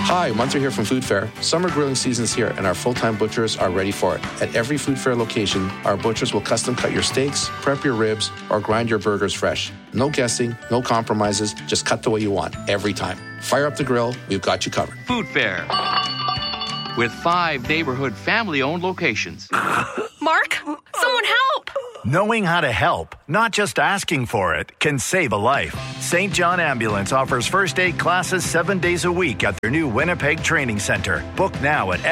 Hi, Munter here from Food Fair. Summer grilling season's here and our full-time butchers are ready for it. At every Food Fair location, our butchers will custom cut your steaks, prep your ribs, or grind your burgers fresh. No guessing, no compromises, just cut the way you want, every time. Fire up the grill, we've got you covered. Food Fair. With 5 neighborhood family-owned locations. Mark, someone help! Knowing how to help, not just asking for it, can save a life. St. John Ambulance offers first aid classes 7 days a week at their new Winnipeg Training Center. Book now at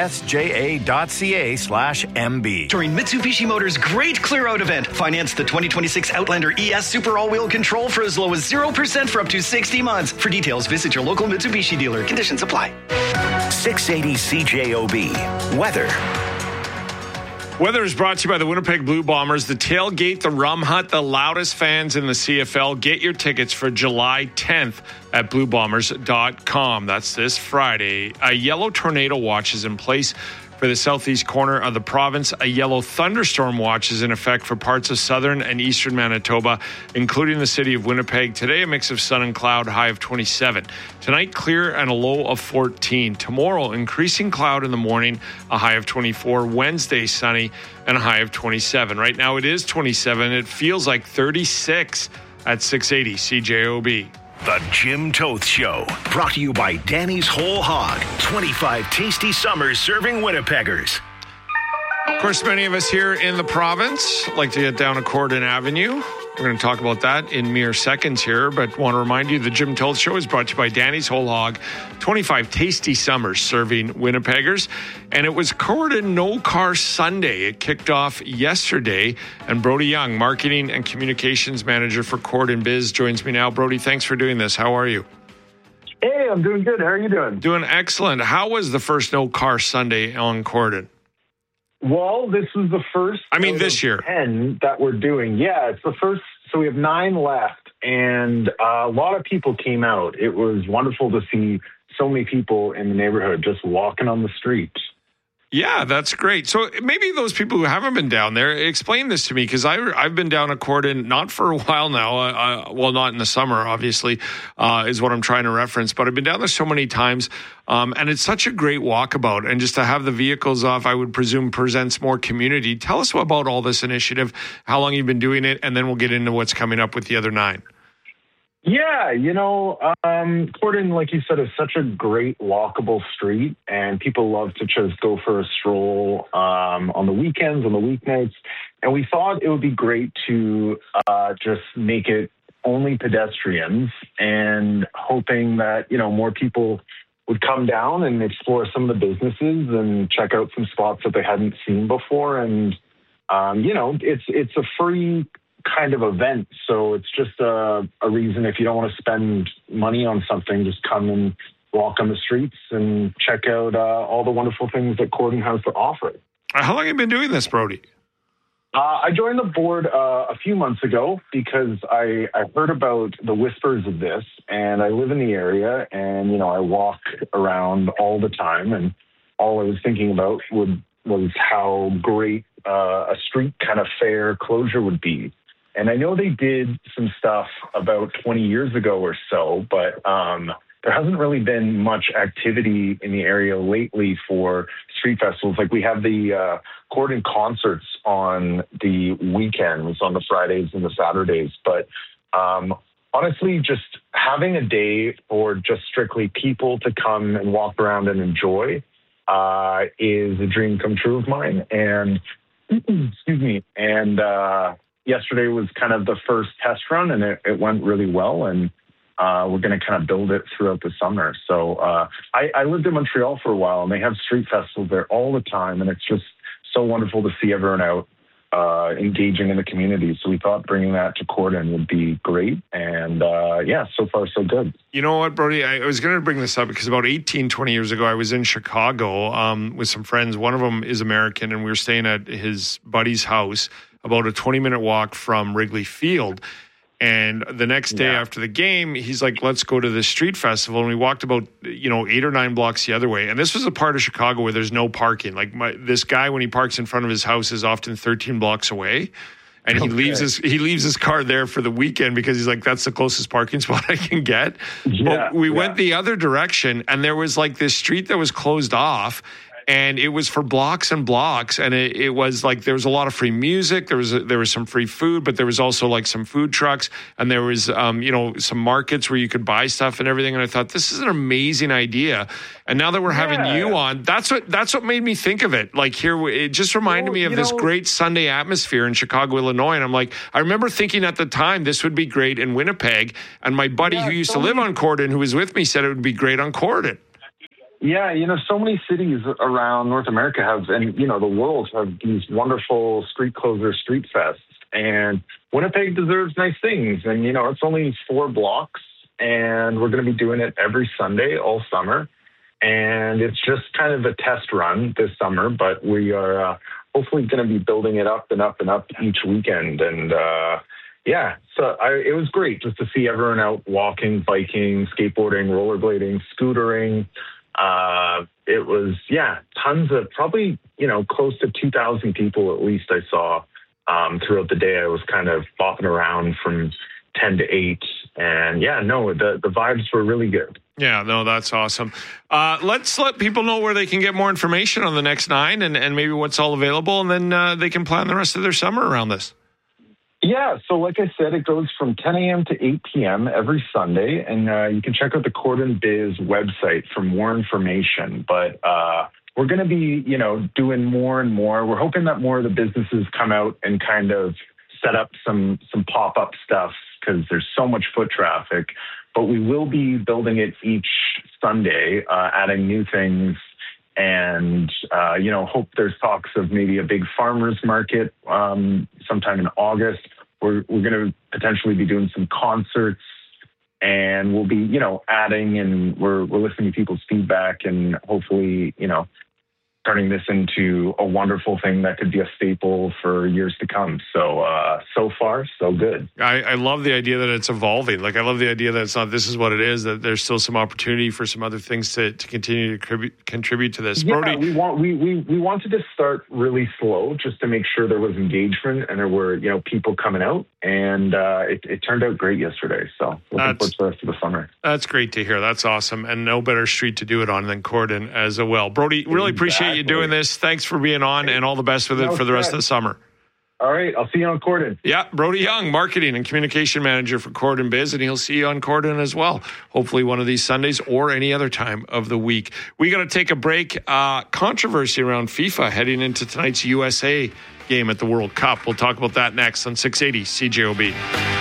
sja.ca/mb. During Mitsubishi Motors' Great Clear Out event, finance the 2026 Outlander ES Super All-Wheel Control for as low as 0% for up to 60 months. For details, visit your local Mitsubishi dealer. Conditions apply. 680 CJOB. Weather. Weather is brought to you by the Winnipeg Blue Bombers, the Tailgate, the Rum Hut, the loudest fans in the CFL. Get your tickets for July 10th at bluebombers.com. That's this Friday. A yellow tornado watch is in place for the southeast corner of the province. A yellow thunderstorm watch is in effect for parts of southern and eastern Manitoba, including the city of Winnipeg. Today, a mix of sun and cloud, high of 27. Tonight, clear and a low of 14. Tomorrow, increasing cloud in the morning, a high of 24. Wednesday, sunny and a high of 27. Right now, it is 27. It feels like 36 at 680 CJOB. The Jim Toth Show, brought to you by Danny's Whole Hog. 25 tasty summers serving Winnipeggers. Of course, many of us here in the province like to get down to Corden Avenue. We're going to talk about that in mere seconds here, but want to remind you the Jim Toth Show is brought to you by Danny's Whole Hog. 25 tasty summers serving Winnipeggers. And it was Corden No Car Sunday. It kicked off yesterday. And Brody Young, Marketing and Communications Manager for Corden Biz, joins me now. Brody, thanks for doing this. How are you? Hey, I'm doing good. How are you doing? Doing excellent. How was the first No Car Sunday on Corden? Well, this was the first. This year. 10 that we're doing. Yeah, it's the first. So we have 9 left, and a lot of people came out. It was wonderful to see so many people in the neighborhood just walking on the streets. Yeah, that's great. So maybe those people who haven't been down there, explain this to me, because I've been down at Corden not for a while now. Well, not in the summer, obviously, is what I'm trying to reference. But I've been down there so many times, and it's such a great walkabout. And just to have the vehicles off, I would presume, presents more community. Tell us about all this initiative, how long you've been doing it, and then we'll get into what's coming up with the other 9. Yeah, Corden, like you said, is such a great walkable street, and people love to just go for a stroll on the weekends, on the weeknights. And we thought it would be great to just make it only pedestrians, and hoping that, more people would come down and explore some of the businesses and check out some spots that they hadn't seen before. And, it's a free kind of event, so it's just a reason, if you don't want to spend money on something, just come and walk on the streets and check out all the wonderful things that Corden has to offer. How long have you been doing this, Brody? I joined the board a few months ago because I heard about the whispers of this, and I live in the area, and I walk around all the time, and all I was thinking about was how great a street kind of fair closure would be. And I know they did some stuff about 20 years ago or so, but there hasn't really been much activity in the area lately for street festivals. Like, we have the Corden concerts on the weekends, on the Fridays and the Saturdays. But honestly, just having a day for just strictly people to come and walk around and enjoy is a dream come true of mine. And excuse me. And yesterday was kind of the first test run, and it went really well, and we're going to kind of build it throughout the summer. So I lived in Montreal for a while, and they have street festivals there all the time, and it's just so wonderful to see everyone out engaging in the community. So we thought bringing that to Corden would be great, and so far so good. You know what, Brody? I was going to bring this up because about 18, 20 years ago, I was in Chicago with some friends. One of them is American, and we were staying at his buddy's house, about a 20-minute walk from Wrigley Field. And the next day after the game, he's like, let's go to this street festival. And we walked about, 8 or 9 blocks the other way. And this was a part of Chicago where there's no parking. Like, this guy, when he parks in front of his house, is often 13 blocks away. and he leaves his car there for the weekend because he's like, that's the closest parking spot I can get. But we went the other direction, and there was like this street that was closed off. And it was for blocks and blocks, and it was like there was a lot of free music. There was some free food, but there was also like some food trucks, and there was some markets where you could buy stuff and everything. And I thought, this is an amazing idea. And now that we're having you on, that's what made me think of it. Like here, it just reminded me of this great Sunday atmosphere in Chicago, Illinois. And I'm like, I remember thinking at the time this would be great in Winnipeg. And my buddy who used to live on Corydon, who was with me, said it would be great on Corydon. Yeah, so many cities around North America have, and, the world have these wonderful street closer street fests. And Winnipeg deserves nice things. And, it's only 4 blocks, and we're going to be doing it every Sunday all summer. And it's just kind of a test run this summer, but we are hopefully going to be building it up and up and up each weekend. And, so it was great just to see everyone out walking, biking, skateboarding, rollerblading, scootering. It was, tons of probably, close to 2,000 people at least I saw throughout the day. I was kind of bopping around from 10 to 8. And the vibes were really good. Yeah, no, that's awesome. Let's let people know where they can get more information on the Next 9 and maybe what's all available. And then they can plan the rest of their summer around this. Yeah, so like I said, it goes from 10 a.m. to 8 p.m. every Sunday, and you can check out the Corydon Biz website for more information. But we're going to be, doing more and more. We're hoping that more of the businesses come out and kind of set up some pop-up stuff because there's so much foot traffic. But we will be building it each Sunday, adding new things. And, hope there's talks of maybe a big farmers market sometime in August. We're going to potentially be doing some concerts, and we'll be, adding, and we're listening to people's feedback, and hopefully, turning this into a wonderful thing that could be a staple for years to come. So, so far, so good. I love the idea that it's evolving. Like, I love the idea that it's not, this is what it is, that there's still some opportunity for some other things to continue to contribute to this. Yeah, Brody, we wanted to start really slow just to make sure there was engagement and there were, people coming out. And it turned out great yesterday. So looking forward to the rest of the summer. That's great to hear. That's awesome. And no better street to do it on than Corydon as well. Brody, really appreciate you doing this. Thanks for being on, and all the best with it for the rest of the summer. All right. I'll see you on Corydon. Yeah. Brody Young, Marketing and Communication Manager for Corydon Biz, and he'll see you on Corydon as well. Hopefully one of these Sundays or any other time of the week. We got to take a break. Controversy around FIFA heading into tonight's USA game at the World Cup. We'll talk about that next on 680 CJOB.